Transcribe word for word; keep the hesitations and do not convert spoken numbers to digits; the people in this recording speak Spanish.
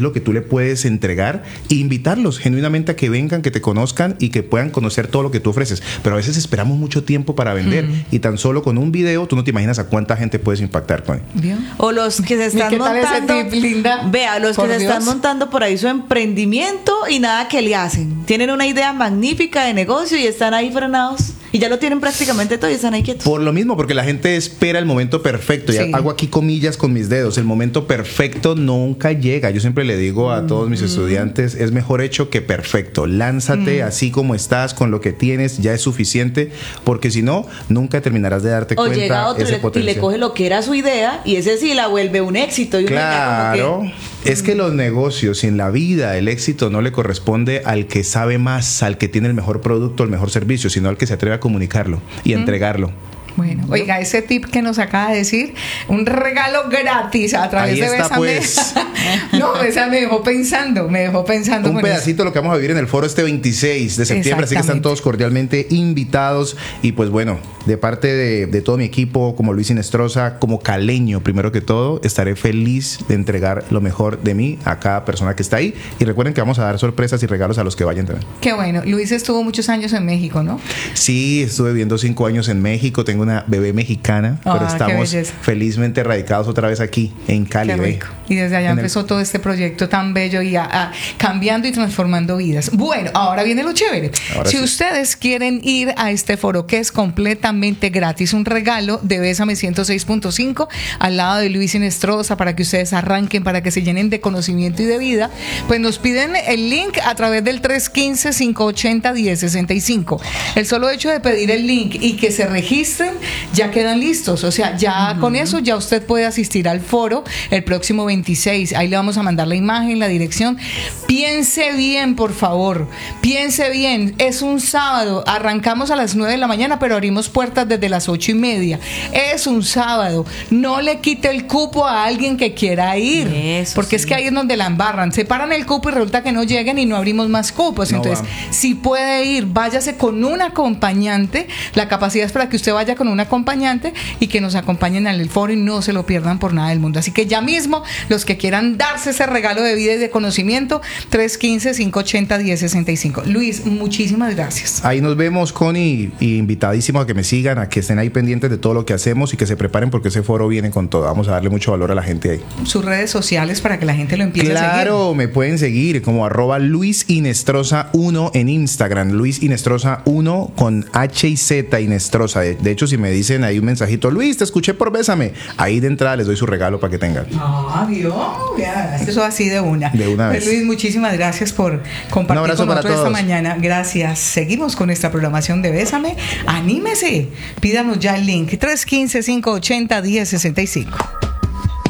lo que tú le puedes entregar e invitarlos genuinamente a que vengan, que te conozcan y que puedan conocer todo lo que tú ofreces. Pero a veces esperamos mucho tiempo para vender mm. y tan solo con un video tú no te imaginas a cuánta gente puedes impactar, Connie. Bien. O los que se están montando, ese tip, Linda? Vea, los por que Dios. se están montando por ahí su emprendimiento y nada que le hacen. Tienen una idea magnífica de negocio y están ahí frenados. Y ya lo tienen prácticamente todo y están ahí quietos. Por lo mismo, porque la gente espera el momento perfecto. Sí. Y hago aquí comillas con mis dedos. El momento perfecto nunca llega. Yo siempre le digo a todos mis mm. estudiantes, es mejor hecho que perfecto. Lánzate mm. así como estás, con lo que tienes, ya es suficiente. Porque si no, nunca terminarás de darte o cuenta llega otro ese y, potencial. Y le coge lo que era su idea y ese sí la vuelve un éxito. Y claro. Como que... Es que los negocios y en la vida el éxito no le corresponde al que sabe más, al que tiene el mejor producto, el mejor servicio, sino al que se atreve a comunicarlo y mm. entregarlo. Bueno, oiga, ese tip que nos acaba de decir, un regalo gratis a través Ahí de está, Bésame. Pues. No, esa me dejó pensando, me dejó pensando. Un pedacito de lo que vamos a vivir en el foro este veintiséis de septiembre, así que están todos cordialmente invitados. Y pues bueno, de parte de, de todo mi equipo, como Luis Inestrosa, como caleño, primero que todo, estaré feliz de entregar lo mejor de mí a cada persona que está ahí. Y recuerden que vamos a dar sorpresas y regalos a los que vayan también. Qué bueno. Luis estuvo muchos años en México, ¿no? Sí, estuve viviendo cinco años en México, tengo una bebé mexicana, ah, pero estamos felizmente radicados otra vez aquí en Cali. Qué rico. Y desde allá en empezó el... todo este proyecto tan bello y a, a, cambiando y transformando vidas. Bueno, ahora viene lo chévere. Ahora si sí. ustedes quieren ir a este foro que es completamente gratis, un regalo de Bésame ciento seis punto cinco al lado de Luis Inestrosa para que ustedes arranquen, para que se llenen de conocimiento y de vida, pues nos piden el link a través del tres uno cinco, cinco ocho cero, uno cero seis cinco. El solo hecho de pedir el link y que se registren ya quedan listos, o sea, ya uh-huh. con eso ya usted puede asistir al foro el próximo veintiséis, ahí le vamos a mandar la imagen, la dirección. Piense bien, por favor, piense bien, es un sábado, arrancamos a las nueve de la mañana, pero abrimos puertas desde las ocho y media, es un sábado, no le quite el cupo a alguien que quiera ir, eso porque sí. es que ahí es donde la embarran, se paran el cupo y resulta que no lleguen y no abrimos más cupos, no entonces, va. Si puede ir, váyase con un acompañante, la capacidad es para que usted vaya con un acompañante acompañante y que nos acompañen en el foro y no se lo pierdan por nada del mundo. Así que ya mismo, los que quieran darse ese regalo de vida y de conocimiento, tres uno cinco, cinco ocho cero, uno cero seis cinco. Luis, muchísimas gracias. Ahí nos vemos, Connie, y invitadísimo a que me sigan, a que estén ahí pendientes de todo lo que hacemos y que se preparen porque ese foro viene con todo. Vamos a darle mucho valor a la gente ahí. Sus redes sociales para que la gente lo empiece claro, a seguir. Claro, me pueden seguir como arroba Luis Inestrosa uno en Instagram, Luis Inestrosa uno con H y Z Inestrosa. De, de hecho, si me dicen ahí un mensajito, Luis, te escuché por Bésame, ahí de entrada les doy su regalo para que tengan. Ah, Dios, eso así de una. De una vez. Pues Luis, muchísimas gracias por compartir con nosotros esta mañana. Gracias. Seguimos con esta programación de Bésame. Anímese, pídanos ya el link tres uno cinco, cinco ocho cero, uno cero seis cinco.